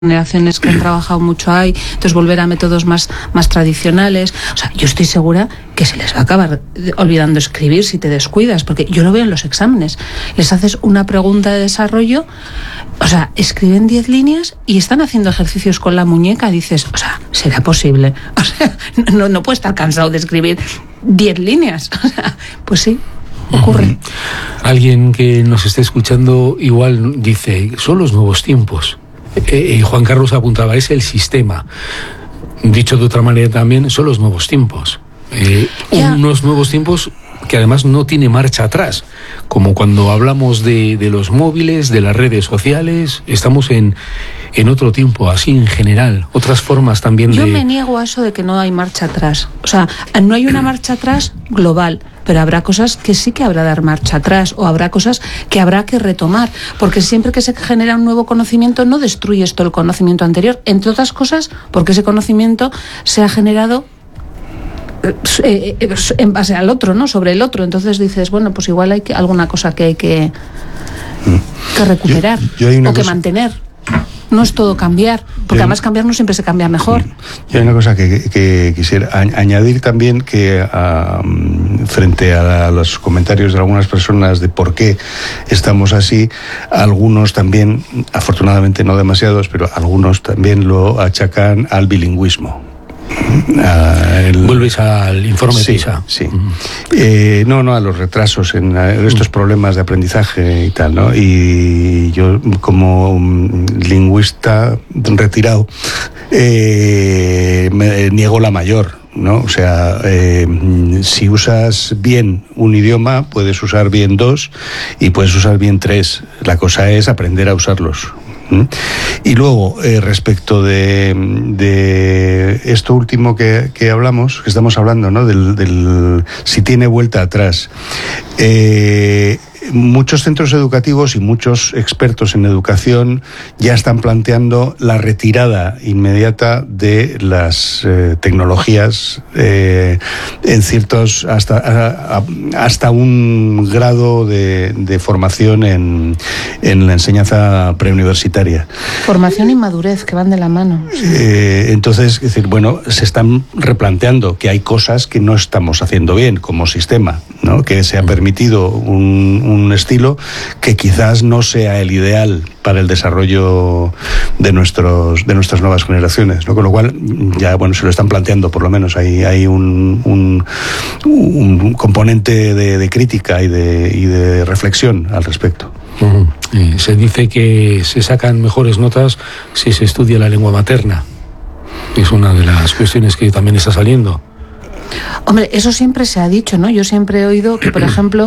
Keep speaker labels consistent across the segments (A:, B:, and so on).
A: generaciones que han trabajado mucho ahí, entonces volver a métodos más tradicionales. O sea, yo estoy segura que se les va a acabar olvidando escribir si te descuidas, porque yo lo veo en los exámenes. Les haces una pregunta de desarrollo, o sea, escriben 10 líneas y están haciendo ejercicios con la muñeca. Dices, o sea, ¿será posible? O sea, no puede estar cansado de escribir 10 líneas. O sea, pues sí. Ocurre.
B: Alguien que nos esté escuchando igual dice, son los nuevos tiempos. Juan Carlos apuntaba, es el sistema. Dicho de otra manera también, son los nuevos tiempos. Unos nuevos tiempos que además no tiene marcha atrás. Como cuando hablamos de los móviles, de las redes sociales, estamos en otro tiempo, así en general. Otras formas también
A: Yo me niego a eso de que no hay marcha atrás. O sea, no hay una marcha atrás global, pero habrá cosas que sí que habrá que dar marcha atrás, o habrá cosas que habrá que retomar, porque siempre que se genera un nuevo conocimiento no destruyes todo el conocimiento anterior, entre otras cosas porque ese conocimiento se ha generado en base al otro, ¿no? Sobre el otro. Entonces dices, bueno, pues igual hay alguna cosa que hay que recuperar o que mantener. No es todo cambiar, porque además cambiar no siempre se cambia mejor.
C: Y hay una cosa que quisiera añadir también, que frente a los comentarios de algunas personas de por qué estamos así, algunos también, afortunadamente no demasiados, pero algunos también lo achacan al bilingüismo.
B: Vuelves al informe PISA.
C: Sí. No, a los retrasos en estos problemas de aprendizaje y tal, ¿no? Y yo, como lingüista retirado, me niego la mayor, ¿no? O sea, si usas bien un idioma, puedes usar bien 2 y puedes usar bien 3. La cosa es aprender a usarlos. Y luego, respecto de esto último que hablamos, que estamos hablando, ¿no? Del si tiene vuelta atrás. Muchos centros educativos y muchos expertos en educación ya están planteando la retirada inmediata de las tecnologías en ciertos hasta un grado de formación en la enseñanza preuniversitaria.
A: Formación y madurez, que van de la mano.
C: Entonces, es decir, bueno, se están replanteando que hay cosas que no estamos haciendo bien como sistema, ¿no? Que se ha permitido un estilo que quizás no sea el ideal para el desarrollo de nuestras nuevas generaciones, ¿no? Con lo cual ya, bueno, se lo están planteando, por lo menos hay un componente de crítica y de reflexión al respecto.
B: Se dice que se sacan mejores notas si se estudia la lengua materna. Es una de las cuestiones que también está saliendo.
A: Hombre, eso siempre se ha dicho, ¿no? Yo siempre he oído que, por ejemplo,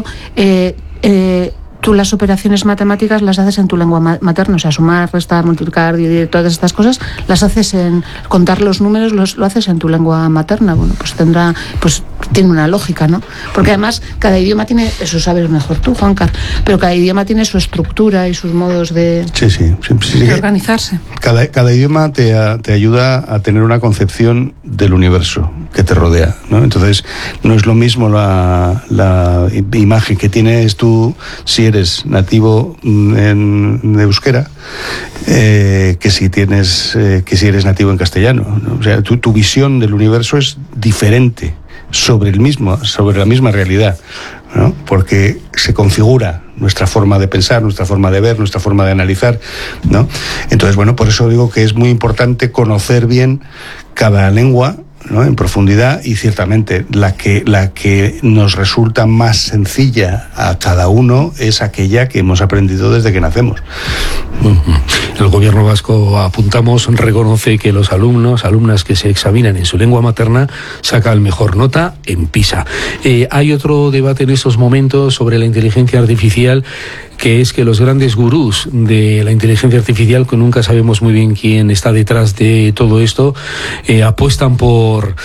A: tú las operaciones matemáticas las haces en tu lengua materna, o sea, sumar, restar, multiplicar, dividir, todas estas cosas las haces contar los números, lo haces en tu lengua materna. Bueno, pues tiene una lógica, ¿no? Porque además cada idioma tiene, eso sabes mejor tú, Juan Carlos, pero cada idioma tiene su estructura y sus modos de organizarse.
C: Cada idioma te ayuda a tener una concepción del universo que te rodea, ¿no? Entonces, no es lo mismo la imagen que tienes tú si eres nativo de euskera que si eres nativo en castellano, ¿no? O sea, tu visión del universo es diferente sobre la misma realidad, ¿no? Porque se configura nuestra forma de pensar, nuestra forma de ver, nuestra forma de analizar, ¿no? Entonces, bueno, por eso digo que es muy importante conocer bien cada lengua, ¿no? En profundidad, y ciertamente la que nos resulta más sencilla a cada uno es aquella que hemos aprendido desde que nacemos.
B: El gobierno vasco, apuntamos, reconoce que los alumnas que se examinan en su lengua materna sacan mejor nota en PISA. Hay otro debate en estos momentos sobre la inteligencia artificial, que es que los grandes gurús de la inteligencia artificial, que nunca sabemos muy bien quién está detrás de todo esto, apuestan por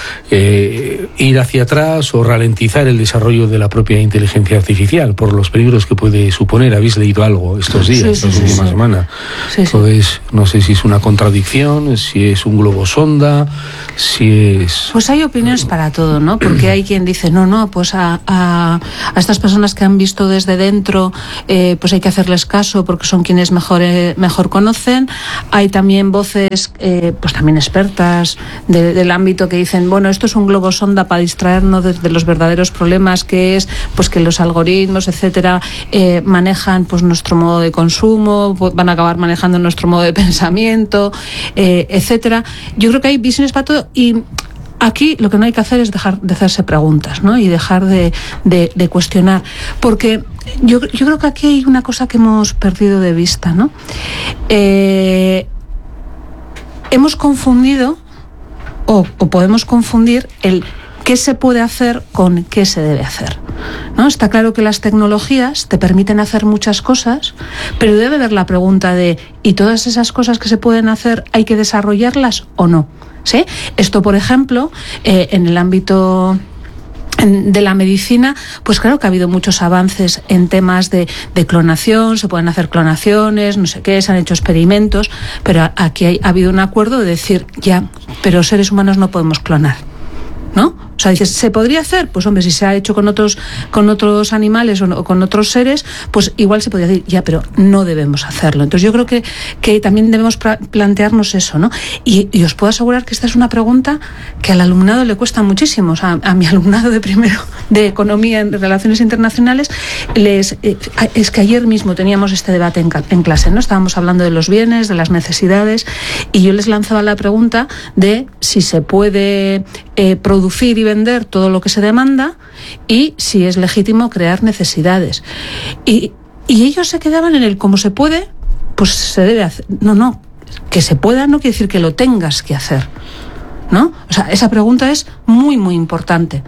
B: ir hacia atrás o ralentizar el desarrollo de la propia inteligencia artificial por los peligros que puede suponer. ¿Habéis leído algo estos días, estas últimas semanas? Entonces, no sé si es una contradicción, si es un globo sonda, si es...
A: Pues hay opiniones para todo, ¿no? Porque hay quien dice, no, pues a estas personas que han visto desde dentro pues hay que hacerles caso porque son quienes mejor conocen. Hay también voces, pues también expertas del ámbito que dicen, bueno, esto es un globo sonda para distraernos de los verdaderos problemas, que es pues que los algoritmos, etcétera, manejan pues nuestro modo de consumo, van a acabar manejando nuestro modo de pensamiento, etcétera. Yo creo que hay visiones para todo, y aquí lo que no hay que hacer es dejar de hacerse preguntas, ¿no? Y dejar de cuestionar, porque yo creo que aquí hay una cosa que hemos perdido de vista, ¿no? Hemos confundido o podemos confundir el qué se puede hacer con qué se debe hacer, ¿no? Está claro que las tecnologías te permiten hacer muchas cosas, pero debe haber la pregunta de ¿y todas esas cosas que se pueden hacer hay que desarrollarlas o no? ¿Sí? Esto, por ejemplo, en el ámbito de la medicina, pues claro que ha habido muchos avances en temas de clonación, se pueden hacer clonaciones, no sé qué, se han hecho experimentos, pero aquí ha habido un acuerdo de decir, ya, pero seres humanos no podemos clonar, ¿no? O sea, dices, ¿se podría hacer? Pues hombre, si se ha hecho con otros animales o con otros seres, pues igual se podría decir, ya, pero no debemos hacerlo. Entonces yo creo que también debemos plantearnos eso, ¿no? Y os puedo asegurar que esta es una pregunta que al alumnado le cuesta muchísimo. O sea, a mi alumnado de primero de Economía en Relaciones Internacionales, es que ayer mismo teníamos este debate en clase, ¿no? Estábamos hablando de los bienes, de las necesidades, y yo les lanzaba la pregunta de si se puede producir y vender todo lo que se demanda, y si es legítimo crear necesidades. Y ellos se quedaban en el cómo se puede, pues se debe hacer. No, que se pueda no quiere decir que lo tengas que hacer, ¿no? O sea, esa pregunta es muy, muy importante.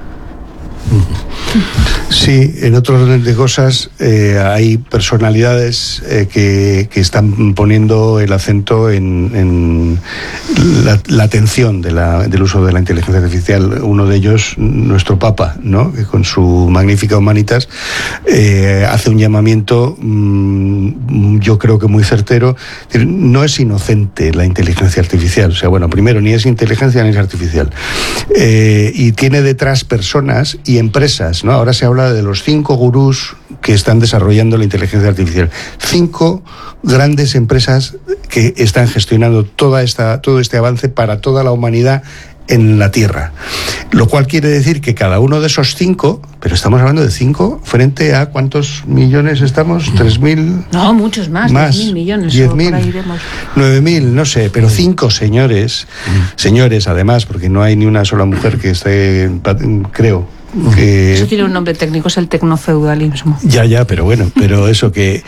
C: Sí, en otro orden de cosas hay personalidades que están poniendo el acento en la atención del uso de la inteligencia artificial. Uno de ellos, nuestro Papa, ¿no? Que con su magnífica Humanitas hace un llamamiento, yo creo que muy certero. No es inocente la inteligencia artificial. O sea, bueno, primero, ni es inteligencia ni es artificial. Y tiene detrás personas y empresas, ¿no? Ahora se habla de los 5 gurús que están desarrollando la inteligencia artificial. 5 grandes empresas que están gestionando todo este avance para toda la humanidad en la Tierra. Lo cual quiere decir que cada uno de esos 5, pero estamos hablando de 5 frente a ¿cuántos millones estamos? ¿3.000?
A: No, muchos más. 10.000 millones.
C: 10.000, 9.000, no sé, pero 5 señores además, porque no hay ni una sola mujer que esté, creo.
A: Eso tiene un nombre técnico, es el tecnofeudalismo.
C: Ya, pero bueno, pero eso que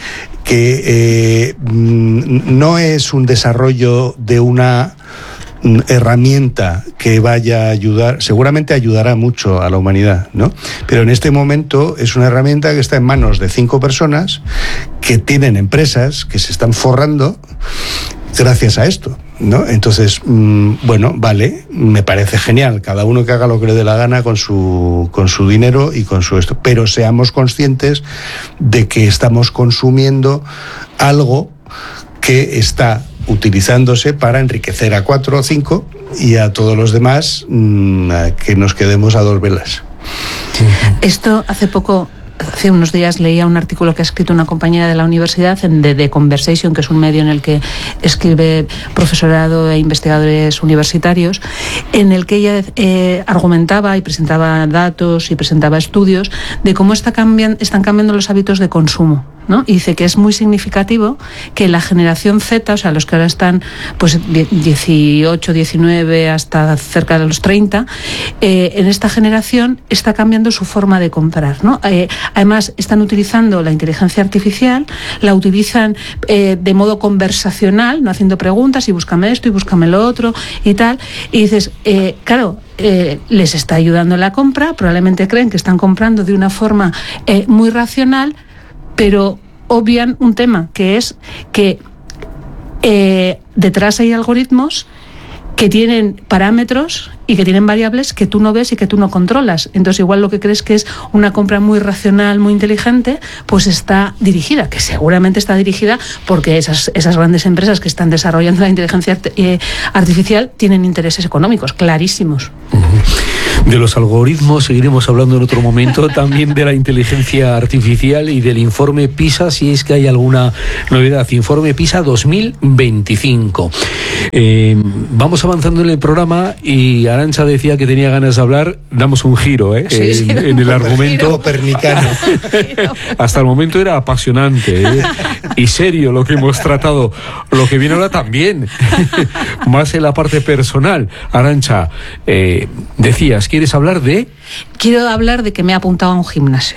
C: no es un desarrollo de una herramienta que vaya a ayudar, seguramente ayudará mucho a la humanidad, ¿no? Pero en este momento es una herramienta que está en manos de 5 personas que tienen empresas que se están forrando gracias a esto, ¿no? Entonces, bueno, vale, me parece genial, cada uno que haga lo que le dé la gana con su dinero y con su esto, pero seamos conscientes de que estamos consumiendo algo que está utilizándose para enriquecer a 4 o 5 y a todos los demás que nos quedemos a 2 velas.
A: Esto hace unos días leía un artículo que ha escrito una compañera de la universidad en The Conversation, que es un medio en el que escribe profesorado e investigadores universitarios, en el que ella argumentaba y presentaba datos y presentaba estudios de cómo están cambiando los hábitos de consumo, ¿no? Y dice que es muy significativo que la generación Z, o sea, los que ahora están pues 18, 19 hasta cerca de los 30, en esta generación está cambiando su forma de comprar, ¿no? Además, están utilizando la inteligencia artificial, la utilizan de modo conversacional, no haciendo preguntas y búscame esto y búscame lo otro y tal. Y dices, claro, les está ayudando en la compra, probablemente creen que están comprando de una forma muy racional, pero obvian un tema, que es que detrás hay algoritmos que tienen parámetros y que tienen variables que tú no ves y que tú no controlas. Entonces igual lo que crees que es una compra muy racional, muy inteligente, pues está dirigida, que seguramente está dirigida porque esas grandes empresas que están desarrollando la inteligencia artificial tienen intereses económicos clarísimos.
B: De los algoritmos seguiremos hablando en otro momento, también de la inteligencia artificial y del informe PISA, si es que hay alguna novedad. Informe PISA 2025. Vamos avanzando en el programa y Arantxa decía que tenía ganas de hablar. Damos un giro
A: sí,
B: en el argumento.
C: Copernicano.
B: Hasta el momento era apasionante y serio lo que hemos tratado. Lo que viene ahora también, más en la parte personal. Arantxa, decías, ¿quieres hablar de...?
A: Quiero hablar de que me he apuntado a un gimnasio.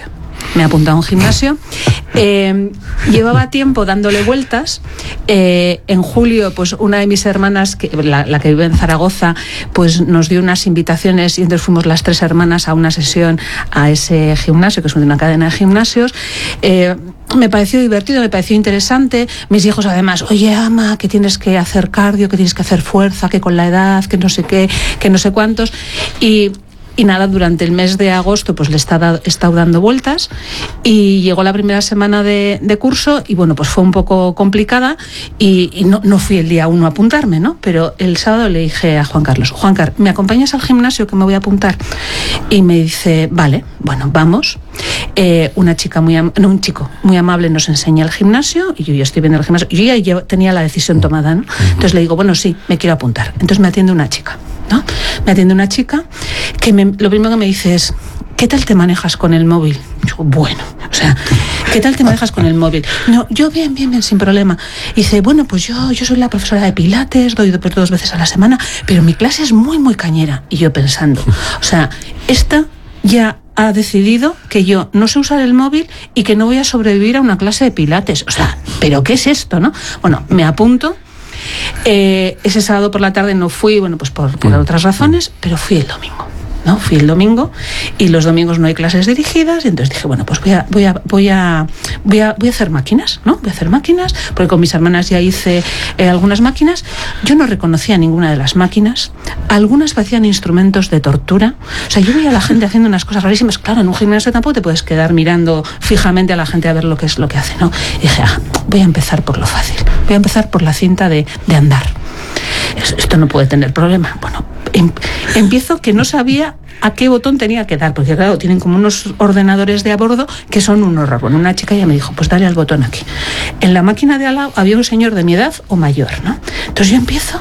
A: Llevaba tiempo dándole vueltas. En julio, pues una de mis hermanas, la que vive en Zaragoza, pues nos dio unas invitaciones y entonces fuimos las 3 hermanas a una sesión a ese gimnasio, que es una cadena de gimnasios. Me pareció divertido, me pareció interesante. Mis hijos además, oye, ama, que tienes que hacer cardio, que tienes que hacer fuerza, que con la edad, que no sé qué, que no sé cuántos. Y nada, durante el mes de agosto pues le he estado dando vueltas y llegó la primera semana de curso y bueno, pues fue un poco complicada y no fui el día 1 a apuntarme, ¿no? Pero el sábado le dije a Juan Carlos, ¿me acompañas al gimnasio que me voy a apuntar? Y me dice, vale, bueno, vamos. Un chico muy amable nos enseña el gimnasio y yo ya estoy viendo el gimnasio. Yo ya tenía la decisión tomada, ¿no? Entonces le digo, bueno, sí, me quiero apuntar. Entonces me atiende una chica, ¿no? Me atiende una chica que lo primero que me dice es, ¿qué tal te manejas con el móvil? Yo, bueno, o sea, ¿qué tal te manejas con el móvil? No, yo bien, sin problema. Y dice, bueno, pues yo soy la profesora de Pilates, doy 2 veces a la semana, pero mi clase es muy, muy cañera. Y yo pensando, o sea, esta ya ha decidido que yo no sé usar el móvil y que no voy a sobrevivir a una clase de Pilates. O sea, ¿pero qué es esto, no? Bueno, me apunto. Ese sábado por la tarde no fui, bueno, pues por otras razones, pero fui el domingo. ¿No? Fui el domingo y los domingos no hay clases dirigidas y entonces dije, bueno, pues voy a hacer máquinas, ¿no? Voy a hacer máquinas, porque con mis hermanas ya hice algunas máquinas. Yo no reconocía ninguna de las máquinas. Algunas parecían instrumentos de tortura. O sea, yo veía a la gente haciendo unas cosas rarísimas. Claro, en un gimnasio tampoco te puedes quedar mirando fijamente a la gente a ver lo que hace, ¿no? Y dije, voy a empezar por lo fácil. Voy a empezar por la cinta de andar. Esto no puede tener problema. Bueno, empiezo que no sabía a qué botón tenía que dar, porque claro, tienen como unos ordenadores de a bordo que son un horror. Bueno, una chica ya me dijo, pues dale al botón aquí. En la máquina de al lado había un señor de mi edad o mayor, ¿no? Entonces yo empiezo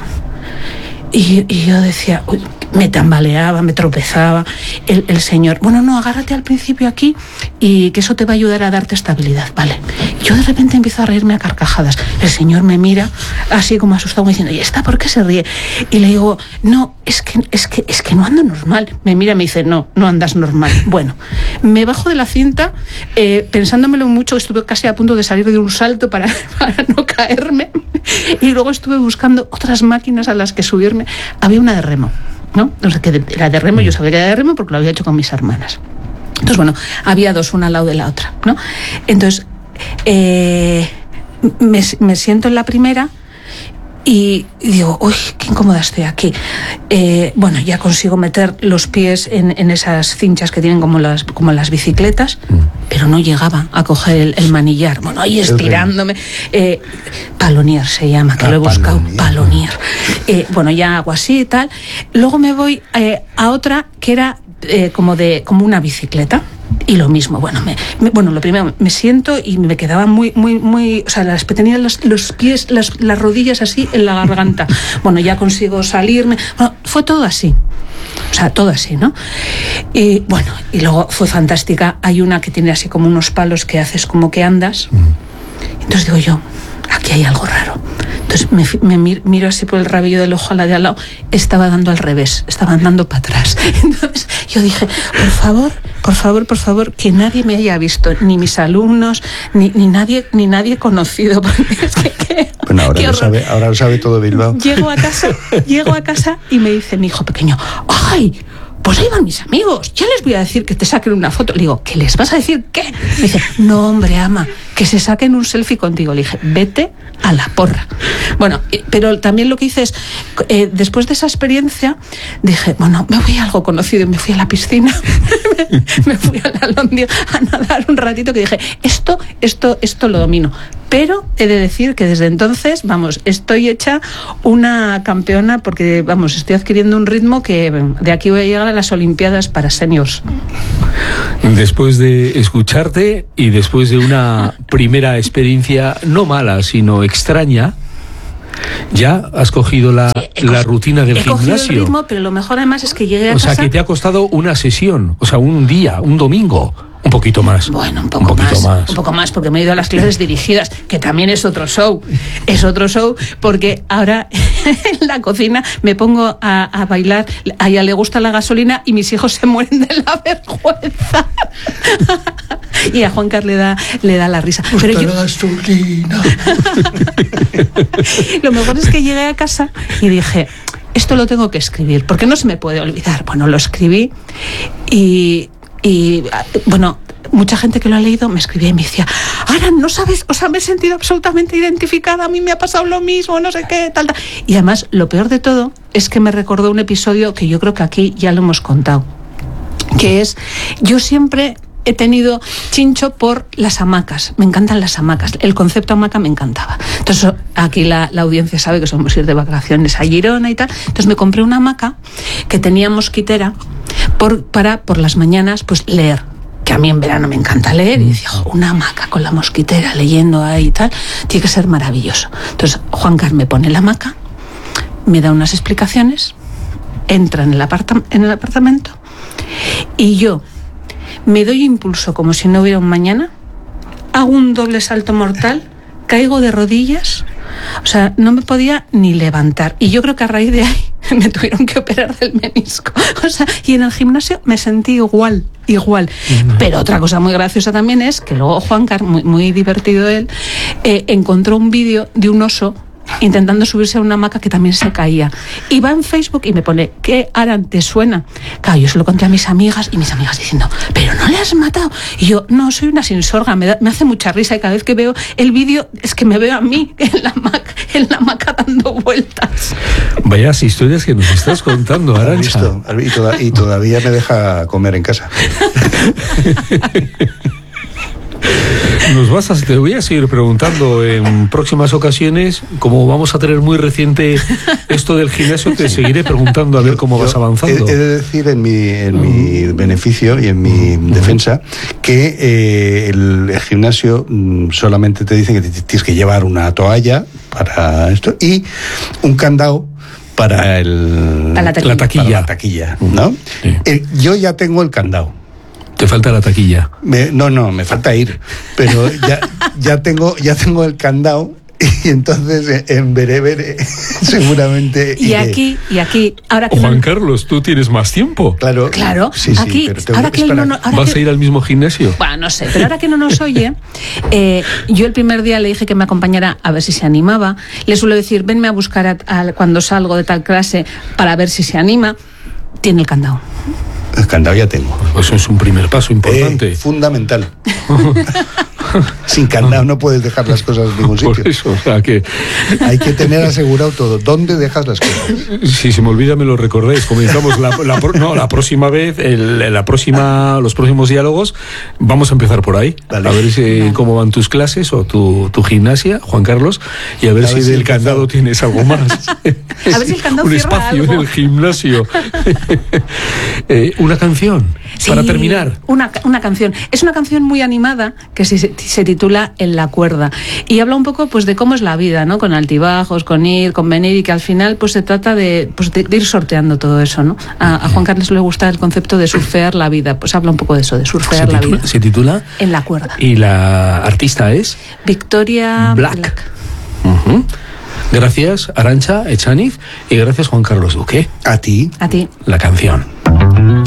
A: y yo decía, uy, me tambaleaba, me tropezaba. El señor, bueno, no, agárrate al principio aquí y que eso te va a ayudar a darte estabilidad, vale. Yo de repente empiezo a reírme a carcajadas. El señor me mira así como asustado, diciendo, ¿y esta por qué se ríe? Y le digo, no, es que no ando normal. Me mira y me dice, no andas normal. Bueno, me bajo de la cinta, pensándomelo mucho, estuve casi a punto de salir de un salto para no caerme. Y luego estuve buscando otras máquinas a las que subirme. Había una de remo, ¿no? O sea, que era de remo, yo sabía que era de remo porque lo había hecho con mis hermanas. Entonces, bueno, había 2, una al lado de la otra, ¿no? Entonces, me siento en la primera y digo, uy, qué incómoda estoy aquí. Bueno, ya consigo meter los pies en esas cinchas que tienen como las bicicletas, pero no llegaba a coger el manillar. Bueno, ahí estirándome. Palonier se llama, que lo he buscado. Palonier. Bueno, ya hago así y tal. Luego me voy a otra que era como una bicicleta. Y lo mismo, bueno, lo primero, me siento y me quedaba muy, o sea, tenía los pies, las rodillas así en la garganta. Bueno, ya consigo salirme. Bueno, fue todo así. O sea, todo así, ¿no? Y bueno, y luego fue fantástica. Hay una que tiene así como unos palos que haces como que andas. Entonces digo yo, aquí hay algo raro. Entonces me miro así por el rabillo del ojo a la de al lado. Estaba dando al revés, estaba andando para atrás. Entonces yo dije, por favor, que nadie me haya visto, ni mis alumnos, ni nadie conocido. Porque es que
C: bueno, ahora lo sabe todo Bilbao.
A: Llego a casa y me dice mi hijo pequeño, ¡ay! Pues ahí van mis amigos, ya les voy a decir que te saquen una foto. Le digo, ¿qué les vas a decir? ¿Qué? Me dice, no, hombre, ama, que se saquen un selfie contigo. Le dije, vete a la porra. Bueno, pero también lo que hice es, después de esa experiencia, dije, bueno, me voy a algo conocido y me fui a la piscina. me fui a la Londia a nadar un ratito, que dije, esto lo domino. Pero he de decir que desde entonces, vamos, estoy hecha una campeona porque, vamos, estoy adquiriendo un ritmo que de aquí voy a llegar a las Olimpiadas para seniors.
B: Después de escucharte y después de una primera experiencia no mala, sino extraña, ya has cogido la rutina del gimnasio. He cogido el
A: ritmo, pero lo mejor además es que llegué a
B: casa... O sea, que te ha costado una sesión, o sea, un día, un domingo. Un poquito más.
A: Bueno, un poco más, porque me he ido a las clases dirigidas, que también es otro show. Es otro show, porque ahora en la cocina me pongo a bailar. A ella le gusta la gasolina y mis hijos se mueren de la vergüenza. Y a Juan Carlos le da la risa. Pero yo... Lo mejor es que llegué a casa y dije, esto lo tengo que escribir, porque no se me puede olvidar. Bueno, lo escribí y bueno, mucha gente que lo ha leído me escribía y me decía, ahora no sabes, o sea, me he sentido absolutamente identificada, a mí me ha pasado lo mismo, no sé qué, tal. Y además, lo peor de todo es que me recordó un episodio que yo creo que aquí ya lo hemos contado, que es, yo siempre he tenido chincho por las hamacas, me encantan las hamacas, el concepto hamaca me encantaba. Entonces aquí la audiencia sabe que somos ir de vacaciones a Girona y tal, entonces me compré una hamaca que tenía mosquitera para por las mañanas pues leer, que a mí en verano me encanta leer, y decía, una hamaca con la mosquitera leyendo ahí y tal, tiene que ser maravilloso. Entonces Juan Carlos me pone la hamaca, me da unas explicaciones, entra en el apartamento y yo me doy impulso como si no hubiera un mañana, hago un doble salto mortal, caigo de rodillas, o sea, no me podía ni levantar. Y yo creo que a raíz de ahí me tuvieron que operar del menisco. O sea, y en el gimnasio me sentí igual. Pero otra cosa muy graciosa también es que luego Juan Carlos, muy divertido él, encontró un vídeo de un oso intentando subirse a una hamaca que también se caía. Y va en Facebook y me pone, ¿qué Aran te suena? Claro, yo se lo conté a mis amigas y mis amigas diciendo, pero no le has matado. Y yo, no, soy una sinsorga, me hace mucha risa y cada vez que veo el vídeo es que me veo a mí en la hamaca dando vueltas.
B: Vayas historias que nos estás contando, Arantxa.
C: Y todavía me deja comer en casa.
B: Te voy a seguir preguntando en próximas ocasiones, como vamos a tener muy reciente esto del gimnasio, te seguiré preguntando a ver cómo vas avanzando.
C: He de decir en mi beneficio y en mi defensa que el gimnasio solamente te dicen que tienes que llevar una toalla para esto y un candado para la taquilla, ¿no? Sí. Yo ya tengo el candado.
B: Te falta la taquilla.
C: No, me falta ir, pero ya tengo el candado y entonces en breve seguramente iré.
A: Y aquí ahora que
B: Juan Carlos, tú tienes más tiempo.
C: Claro.
A: Sí, aquí ahora que
B: ¿Vas a ir al mismo gimnasio?
A: Bueno, no sé, pero ahora que no nos oye, yo el primer día le dije que me acompañara a ver si se animaba. Le suelo decir, venme a buscar cuando salgo de tal clase para ver si se anima. Tiene el candado.
C: El candado ya tengo.
B: Eso es un primer paso importante.
C: Fundamental. Sin candado no puedes dejar las cosas en ningún sitio.
B: Por eso, o sea que...
C: Hay que tener asegurado todo. ¿Dónde dejas las cosas?
B: Si se me olvida, me lo recordéis. Comenzamos la próxima vez, los próximos diálogos, vamos a empezar por ahí. Vale. A ver cómo van tus clases o tu gimnasia, Juan Carlos, y a ver si del candado tienes algo más.
A: A ver si el candado
B: un espacio algo en el gimnasio. Una canción, sí, para terminar.
A: Una canción. Es una canción muy animada que se titula En la cuerda y habla un poco pues de cómo es la vida, ¿no? Con altibajos, con ir, con venir, y que al final pues se trata de ir sorteando todo eso, ¿no? A Juan Carlos le gusta el concepto de surfear la vida, pues habla un poco de eso, de surfear la vida.
B: ¿Se titula?
A: En la cuerda.
B: ¿Y la artista es?
A: Victoria Black.
B: Uh-huh. Gracias, Arantxa Echaniz, y gracias, Juan Carlos Duque.
C: A ti.
A: A ti.
B: La canción.